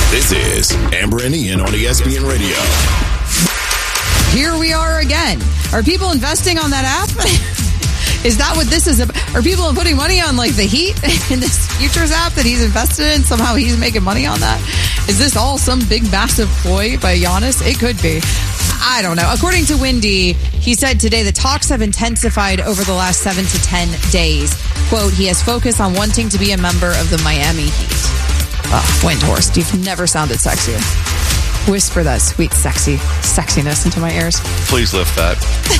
This is Amber and Ian on ESPN Radio. Here we are again. Are people investing on that app? Is that what this is about? Are people putting money on like the Heat in this futures app that he's invested in? Somehow he's making money on that? Is this all some big massive ploy by Giannis? It could be. I don't know. According to Windy, he said today the talks have intensified over the last 7 to 10 days. Quote, he has focused on wanting to be a member of the Miami Heat. Windhorst, you've never sounded sexier. Whisper that sweet, sexiness into my ears. Please lift that.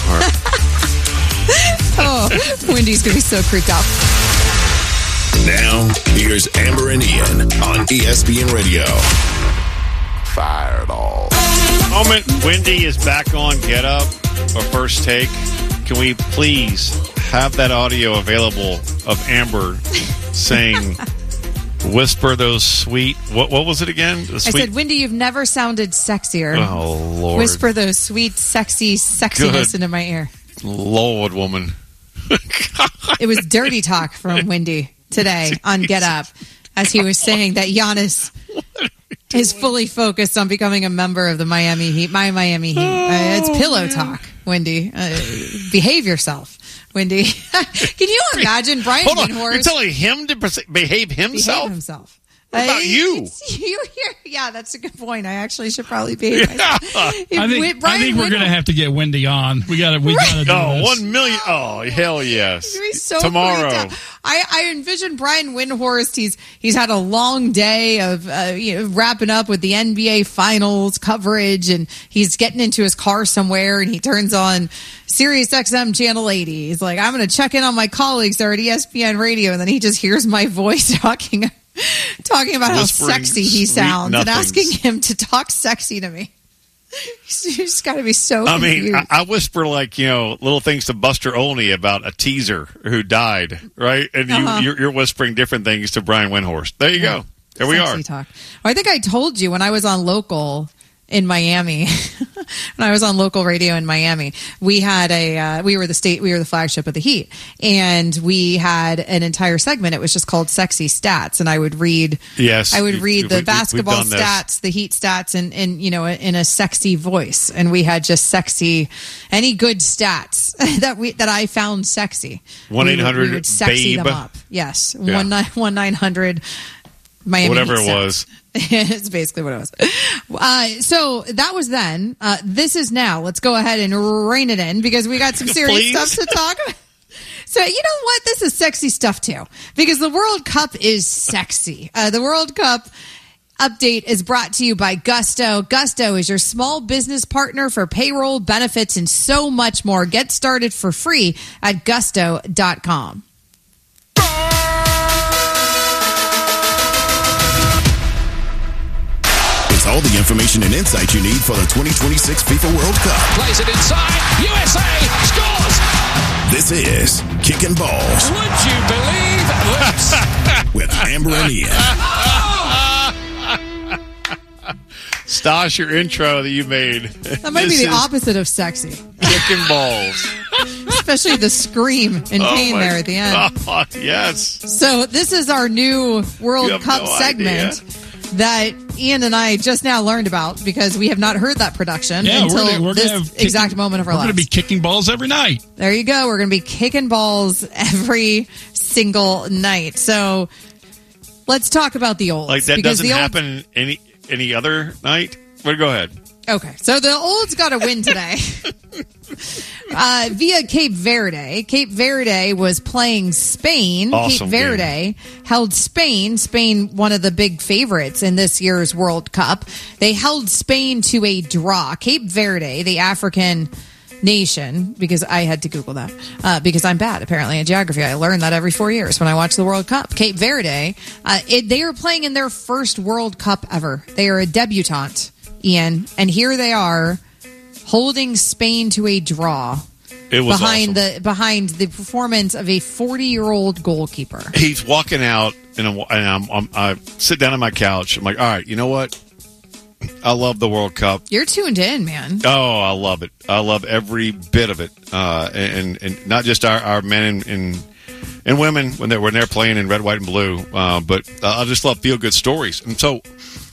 Oh, Wendy's going to be so creeped out. Now, here's Amber and Ian on ESPN Radio. Fireball. Moment Wendy is back on Get Up or First Take. Can we please have that audio available of Amber saying, whisper those sweet, what was it again? I said, Wendy, you've never sounded sexier. Oh, Lord. Whisper those sweet, sexiness into my ear. Lord, woman. It was dirty talk from Wendy today on Get Up as he was saying that Giannis is fully focused on becoming a member of the Miami Heat. My Miami Heat. It's pillow talk, Wendy. Behave yourself, Wendy. Can you imagine Brian Windhorst? You're telling him to behave himself? Behave himself. What about you? Yeah, that's a good point. I actually should probably behave myself. I think we're going to have to get Wendy on. We got to do this. 1 million. Oh, hell yes. So tomorrow. I envision Brian Windhorst. He's had a long day of wrapping up with the NBA Finals coverage, and he's getting into his car somewhere, and he turns on Sirius XM Channel 80. He's like, I'm going to check in on my colleagues there at ESPN Radio, and then he just hears my voice talking about how sexy he sounds and asking him to talk sexy to me. You just got to be so confused. I whisper little things to Buster Olney about a teaser who died, right? And you're whispering different things to Brian Windhorst. There you go. There we are. Talk. Well, I think I told you when I was on local in Miami, when I was on local radio in Miami, we had we were the flagship of the Heat, and we had an entire segment. It was just called Sexy Stats, and I would read the basketball stats, the Heat stats, and in a sexy voice, and we had just any good stats that I found sexy. 1-800 we would sexy babe. them up. Yes, 1-900 Miami. Whatever it was. It's basically what it was. So that was then. This is now. Let's go ahead and rein it in because we got some serious stuff to talk about. So you know what? This is sexy stuff too because the World Cup is sexy. The World Cup update is brought to you by Gusto. Gusto is your small business partner for payroll, benefits, and so much more. Get started for free at gusto.com. All the information and insight you need for the 2026 FIFA World Cup. Plays it inside. USA scores. This is Kicking Balls. Would you believe this? With Amber and Ian. Stosh, your intro that you made. That might be the opposite of sexy. Kicking balls. Especially the scream and pain there at the end. Oh, yes. So this is our new World Cup segment that Ian and I just now learned about because we have not heard that production until this exact moment of our lives. We're going to be kicking balls every night. There you go. We're going to be kicking balls every single night. So let's talk about the olds. Like that doesn't happen any other night? Well, go ahead. Okay, so the olds got a win today via Cape Verde. Cape Verde was playing Spain. Awesome Cape Verde held Spain, one of the big favorites in this year's World Cup. They held Spain to a draw. Cape Verde, the African nation, because I had to Google that, because I'm bad, apparently, in geography. I learn that every 4 years when I watch the World Cup. Cape Verde, they are playing in their first World Cup ever. They are a debutante, Ian, and here they are holding Spain to a draw. It was behind the performance of a 40-year-old goalkeeper. He's walking out, and I sit down on my couch. I'm like, all right, you know what? I love the World Cup. You're tuned in, man. Oh, I love it. I love every bit of it, and not just our men and women when they're playing in red, white, and blue, but I just love feel-good stories. And so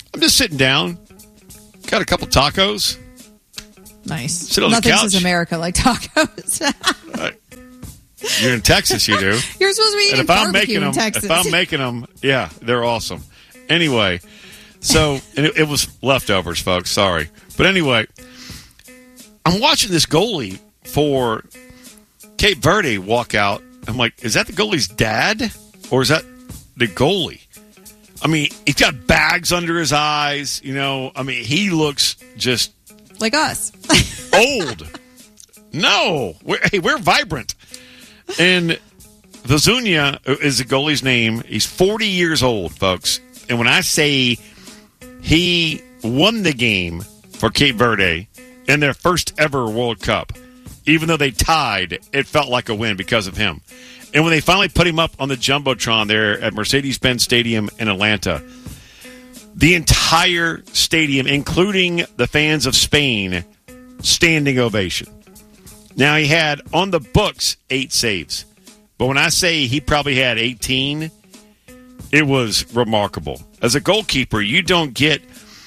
I'm just sitting down, got a couple tacos. Nice. Sit on the Nothing couch. says America like tacos. You're in Texas, you do. You're supposed to be eating barbecue in Texas. If I'm making them, yeah, they're awesome. Anyway, so and it was leftovers, folks. Sorry, but anyway, I'm watching this goalie for Cape Verde walk out. I'm like, is that the goalie's dad or is that the goalie? I mean, he's got bags under his eyes. You know, I mean, he looks just like us. old. No, we're vibrant. And Vizunia is the goalie's name. He's 40 years old, folks. And when I say he won the game for Cape Verde in their first ever World Cup, even though they tied, it felt like a win because of him. And when they finally put him up on the Jumbotron there at Mercedes-Benz Stadium in Atlanta, the entire stadium, including the fans of Spain, standing ovation. Now, he had on the books 8 saves. But when I say he probably had 18, it was remarkable. As a goalkeeper, you don't get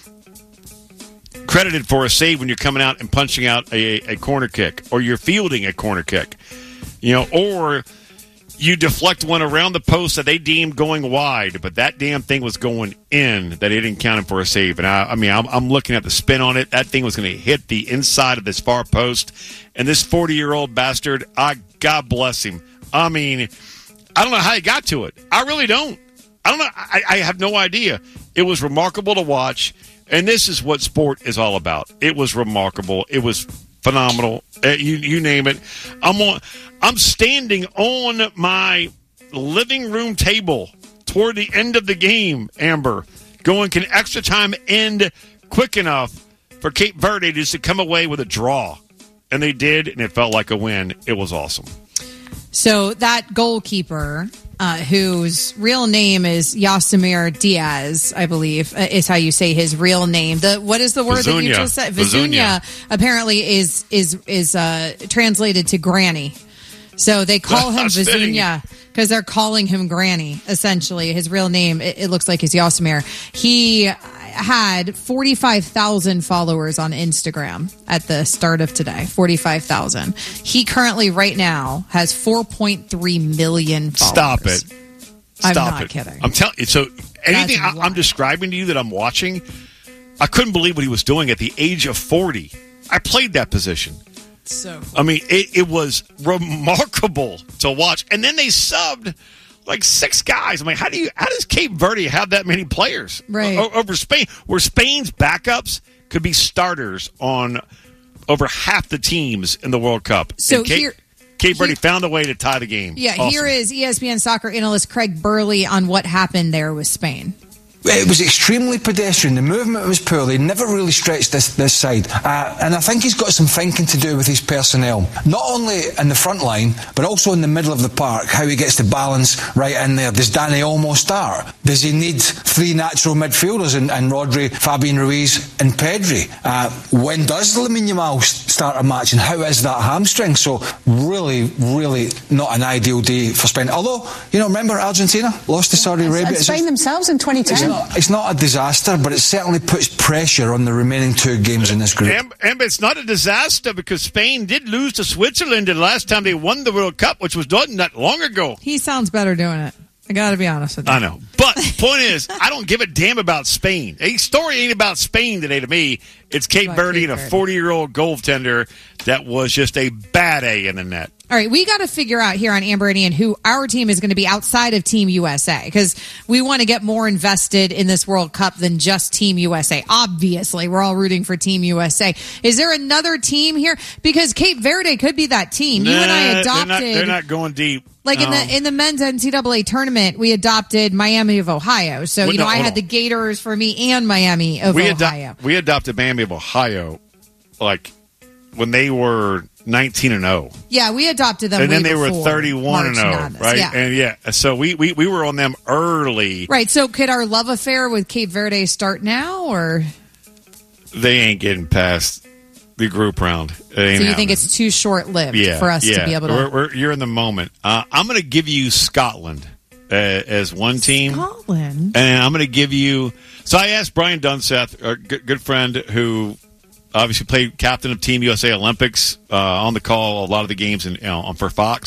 credited for a save when you're coming out and punching out a corner kick, or you're fielding a corner kick, you know, or you deflect one around the post that they deemed going wide, but that damn thing was going in, that it didn't count him for a save. And I'm looking at the spin on it. That thing was going to hit the inside of this far post. And this 40-year-old bastard, God bless him. I mean, I don't know how he got to it. I really don't. I don't know. I have no idea. It was remarkable to watch. And this is what sport is all about. It was remarkable. It was phenomenal. You name it. I'm standing on my living room table toward the end of the game, Amber, going, can extra time end quick enough for Cape Verde just to come away with a draw? And they did, and it felt like a win. It was awesome. So that goalkeeper, whose real name is Yasimir Diaz, I believe, is how you say his real name. What is the word that you just said? Vizunia apparently is translated to granny. So they call him Vizunia because they're calling him Granny, essentially. His real name, it looks like, is Yasimir. He had 45,000 followers on Instagram at the start of today. 45,000. He currently, right now, has 4.3 million followers. Stop it. I'm not kidding. I'm telling you. So anything I'm describing to you that I'm watching, I couldn't believe what he was doing at the age of 40. I played that position. So cool. I mean, it was remarkable to watch. And then they subbed like 6 guys. I mean, how does Cape Verde have that many players over Spain, where Spain's backups could be starters on over half the teams in the World Cup? So Cape Verde found a way to tie the game. Yeah, awesome. Here is ESPN soccer analyst Craig Burley on what happened there with Spain. It was extremely pedestrian. The movement was poor. They never really stretched this side. And I think he's got some thinking to do with his personnel. Not only in the front line, but also in the middle of the park, how he gets the balance right in there. Does Dani Olmo start? Does he need 3 natural midfielders in Rodri, Fabian Ruiz and Pedri? When does Lamine Yamal start a match, and how is that hamstring? So really, really not an ideal day for Spain. Although, remember Argentina lost to Saudi Arabia? Spain themselves in 2010. It's not a disaster, but it certainly puts pressure on the remaining 2 games in this group. And it's not a disaster because Spain did lose to Switzerland the last time they won the World Cup, which was done not long ago. He sounds better doing it. I got to be honest with you. I know. But point is, I don't give a damn about Spain. A story ain't about Spain today to me. It's Cape Verde and a 40-year-old goaltender that was just a bad A in the net. All right, we got to figure out here on Amber and Ian who our team is going to be outside of Team USA, because we want to get more invested in this World Cup than just Team USA. Obviously, we're all rooting for Team USA. Is there another team here? Because Cape Verde could be that team. You and I adopted. They're not going deep. Like in the men's NCAA tournament, we adopted Miami of Ohio. So, I had the Gators for me and Miami of Ohio. We adopted Miami of Ohio, like, when they were 19-0. Yeah, we adopted them. And then they were 31-0, right? Yeah. And so we were on them early. Right. So could our love affair with Cape Verde start now, or they ain't getting past the group round? So you think it's too short-lived for us to be able to? You're in the moment. I'm going to give you Scotland as one team. Scotland. And I'm going to give you. So I asked Brian Dunseth, our good friend who obviously played captain of Team USA Olympics, on the call a lot of the games for Fox.